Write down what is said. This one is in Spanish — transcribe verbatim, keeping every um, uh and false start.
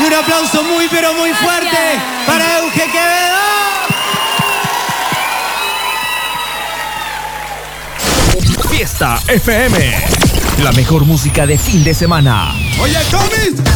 Y un aplauso muy pero muy fuerte Gracias. para Euge Quevedo. Fiesta F M, la mejor música de fin de semana. Oye, Comis.